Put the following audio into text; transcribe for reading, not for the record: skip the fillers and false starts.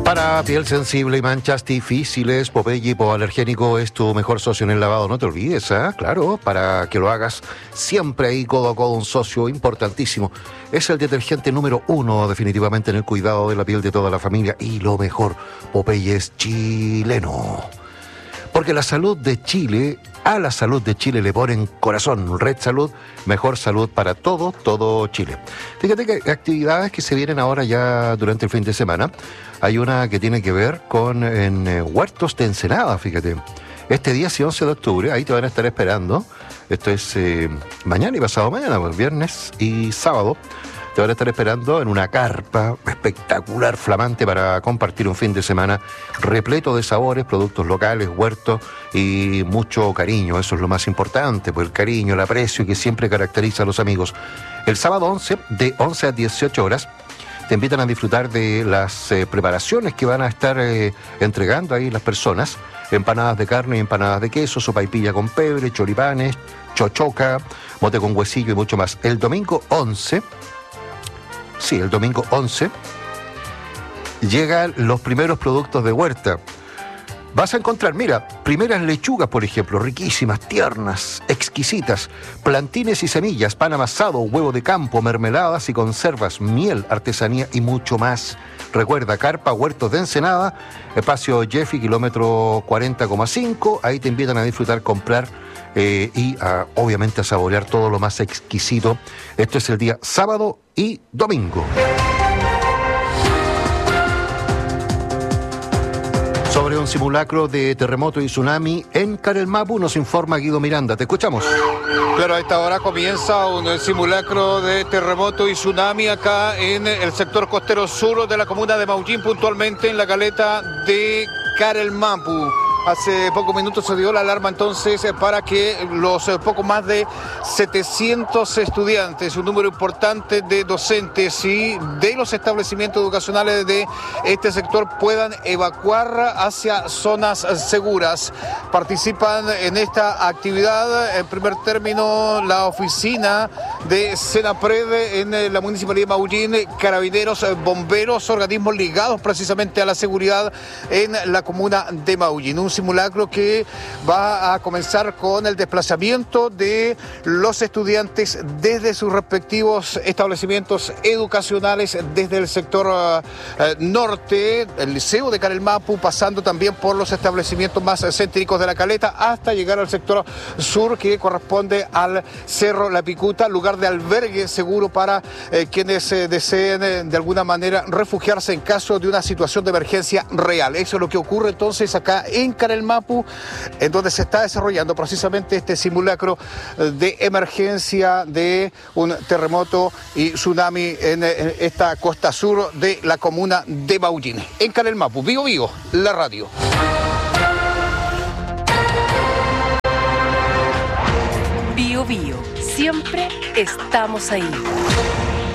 Para piel sensible y manchas difíciles, Popeye hipoalergénico es tu mejor socio en el lavado. No te olvides, claro, para que lo hagas siempre ahí codo a codo, un socio importantísimo. Es el detergente número 1 definitivamente en el cuidado de la piel de toda la familia. Y lo mejor, Popeye es chileno. Porque la salud de Chile, a la salud de Chile le ponen corazón. Red Salud, mejor salud para todo Chile. Fíjate que actividades que se vienen ahora ya durante el fin de semana. Hay una que tiene que ver con Huertos de Ensenada, fíjate. Este 10 y 11 de octubre, ahí te van a estar esperando. Esto es mañana y pasado mañana, pues, viernes y sábado. Te van a estar esperando en una carpa espectacular, flamante, para compartir un fin de semana repleto de sabores, productos locales, huertos y mucho cariño. Eso es lo más importante, pues el cariño, el aprecio que siempre caracteriza a los amigos. El sábado 11, de 11 a 18 horas, te invitan a disfrutar de las preparaciones que van a estar entregando ahí las personas. Empanadas de carne y empanadas de queso, sopaipilla con pebre, choripanes, chochoca, mote con huesillo y mucho más. El domingo 11... Sí, el domingo 11 llegan los primeros productos de huerta. Vas a encontrar, mira, primeras lechugas, por ejemplo, riquísimas, tiernas, exquisitas, plantines y semillas, pan amasado, huevo de campo, mermeladas y conservas, miel, artesanía y mucho más. Recuerda, carpa Huertos de Ensenada, espacio Jeffy, kilómetro 40,5. Ahí te invitan a disfrutar, comprar y obviamente a saborear todo lo más exquisito. Esto es el día sábado y domingo. Sobre un simulacro de terremoto y tsunami en Carelmapu nos informa Guido Miranda. Te escuchamos. Claro, a esta hora comienza un simulacro de terremoto y tsunami acá en el sector costero sur de la comuna de Maullín, puntualmente en la caleta de Carelmapu. Hace pocos minutos se dio la alarma entonces para que los poco más de 700 estudiantes, un número importante de docentes y de los establecimientos educacionales de este sector puedan evacuar hacia zonas seguras. Participan en esta actividad, en primer término, la oficina de Senapred en la Municipalidad de Maullín, carabineros, bomberos, organismos ligados precisamente a la seguridad en la comuna de Maullín. Un simulacro que va a comenzar con el desplazamiento de los estudiantes desde sus respectivos establecimientos educacionales, desde el sector norte, el Liceo de Carelmapu, pasando también por los establecimientos más céntricos de la caleta, hasta llegar al sector sur, que corresponde al Cerro La Picuta, lugar de albergue seguro para quienes deseen de alguna manera refugiarse en caso de una situación de emergencia real. Eso es lo que ocurre entonces acá en Carelmapu, en donde se está desarrollando precisamente este simulacro de emergencia de un terremoto y tsunami en esta costa sur de la comuna de Maullín. En Carelmapu, Vigo Vigo, la radio. Bio Bio, siempre estamos ahí.